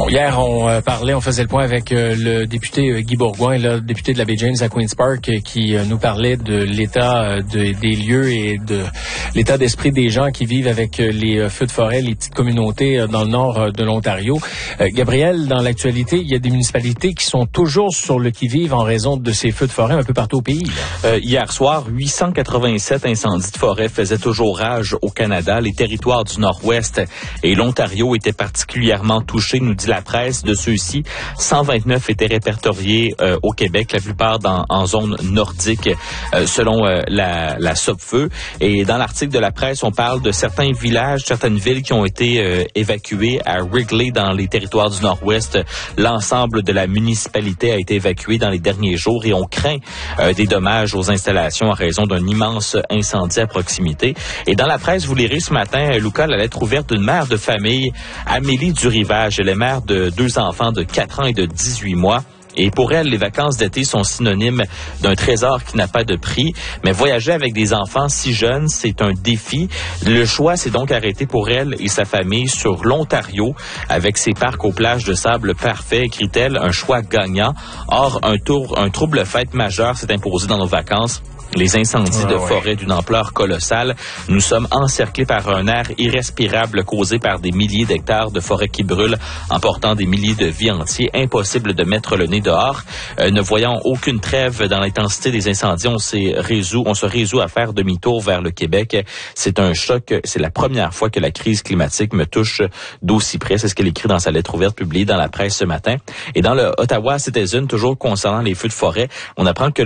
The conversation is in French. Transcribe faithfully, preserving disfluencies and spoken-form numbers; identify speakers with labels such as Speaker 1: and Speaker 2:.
Speaker 1: Hier, on euh, parlait, on faisait le point avec euh, le député euh, Guy Bourgouin, le député de la baie James à Queen's Park, euh, qui euh, nous parlait de l'état euh, de, des lieux et de l'état d'esprit des gens qui vivent avec euh, les euh, feux de forêt, les petites communautés euh, dans le nord euh, de l'Ontario. Euh, Gabriel, dans l'actualité, il y a des municipalités qui sont toujours sur le qui-vive en raison de ces feux de forêt un peu partout au pays.
Speaker 2: Euh, hier soir, huit cent quatre-vingt-sept incendies de forêt faisaient toujours rage au Canada. Les territoires du Nord-Ouest et l'Ontario étaient particulièrement touchés, nous dit la presse. De ceux-ci, cent vingt-neuf étaient répertoriés euh, au Québec, la plupart dans, en zone nordique, euh, selon euh, la, la Sopfeu. Et dans l'article de la presse, on parle de certains villages, certaines villes qui ont été euh, évacuées. À Wrigley, dans les territoires du Nord-Ouest, l'ensemble de la municipalité a été évacué dans les derniers jours et on craint euh, des dommages aux installations en raison d'un immense incendie à proximité. Et dans la presse, vous lirez ce matin, Luca, la lettre ouverte d'une mère de famille, Amélie Durivage. Elle est mère de deux enfants de quatre ans et de dix-huit mois. Et pour elle, les vacances d'été sont synonymes d'un trésor qui n'a pas de prix. Mais voyager avec des enfants si jeunes, c'est un défi. Le choix s'est donc arrêté pour elle et sa famille sur l'Ontario, avec ses parcs aux plages de sable parfaits, écrit-elle, un choix gagnant. Or, un, tour, un trouble fête majeur s'est imposé dans nos vacances. Les incendies
Speaker 1: ah,
Speaker 2: de
Speaker 1: ouais.
Speaker 2: forêt d'une ampleur colossale. Nous sommes encerclés par un air irrespirable causé par des milliers d'hectares de forêt qui brûlent, emportant des milliers de vies entières. Impossible de mettre le nez dehors. Euh, ne voyant aucune trêve dans l'intensité des incendies, on s'est résout, on se résout à faire demi-tour vers le Québec. C'est un choc. C'est la première fois que la crise climatique me touche d'aussi près. C'est ce qu'elle écrit dans sa lettre ouverte publiée dans la presse ce matin. Et dans le Ottawa Citizen, toujours concernant les feux de forêt, on apprend que